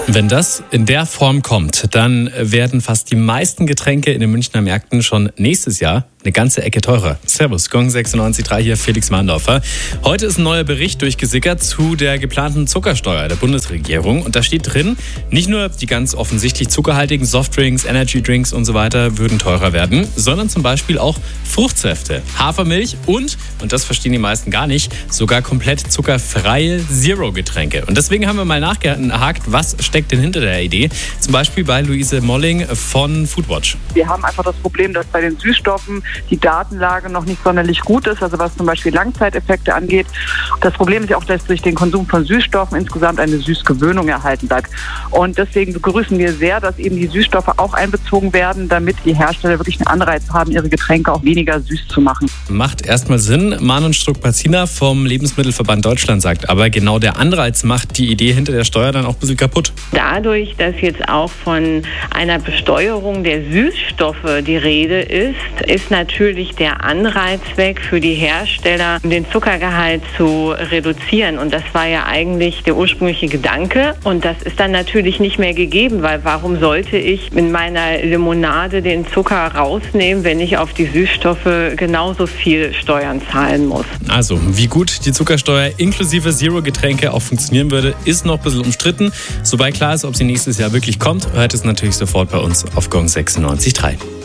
Wenn das in der Form kommt, dann werden fast die meisten Getränke in den Münchner Märkten schon nächstes Jahr eine ganze Ecke teurer. Servus, Gong 96.3 hier, Felix Mahndorfer. Heute ist ein neuer Bericht durchgesickert zu der geplanten Zuckersteuer der Bundesregierung. Und da steht drin, nicht nur die ganz offensichtlich zuckerhaltigen Softdrinks, Energydrinks und so weiter würden teurer werden, sondern zum Beispiel auch Fruchtsäfte, Hafermilch und das verstehen die meisten gar nicht, sogar komplett zuckerfreie Zero-Getränke. Und deswegen haben wir mal nachgehakt, was steckt denn hinter der Idee. Zum Beispiel bei Luise Molling von Foodwatch. Wir haben einfach das Problem, dass bei den Süßstoffen die Datenlage noch nicht sonderlich gut ist, also was zum Beispiel Langzeiteffekte angeht. Das Problem ist ja auch, dass durch den Konsum von Süßstoffen insgesamt eine Süßgewöhnung erhalten bleibt. Und deswegen begrüßen wir sehr, dass eben die Süßstoffe auch einbezogen werden, damit die Hersteller wirklich einen Anreiz haben, ihre Getränke auch weniger süß zu machen. Macht erstmal Sinn. Manon Struck-Pazina vom Lebensmittelverband Deutschland sagt aber, genau der Anreiz macht die Idee hinter der Steuer dann auch ein bisschen kaputt. Dadurch, dass jetzt auch von einer Besteuerung der Süßstoffe die Rede ist natürlich der Anreiz weg für die Hersteller, den Zuckergehalt zu reduzieren. Und das war ja eigentlich der ursprüngliche Gedanke. Und das ist dann natürlich nicht mehr gegeben, weil warum sollte ich in meiner Limonade den Zucker rausnehmen, wenn ich auf die Süßstoffe genauso viel Steuern zahlen muss? Also, wie gut die Zuckersteuer inklusive Zero-Getränke auch funktionieren würde, ist noch ein bisschen umstritten. Sobald klar ist, ob sie nächstes Jahr wirklich kommt, hört es natürlich sofort bei uns auf Gong 96.3.